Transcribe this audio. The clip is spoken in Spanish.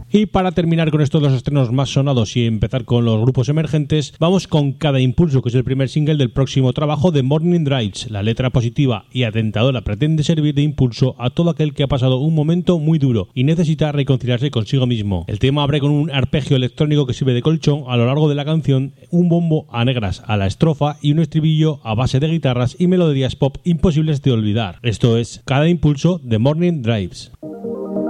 Y para terminar con estos dos estrenos más sonados y empezar con los grupos emergentes, vamos con Cada Impulso, que es el primer single del próximo trabajo de Morning Drives. La letra positiva y atentadora pretende servir de impulso a todo aquel que ha pasado un momento muy duro y necesita reconciliarse consigo mismo. El tema abre con un arpegio electrónico que sirve de colchón a lo largo de la canción, un bombo a negras a la estrofa y un estribillo a base de guitarras y melodías pop imposibles de olvidar. Esto es Cada Impulso de Morning Drives.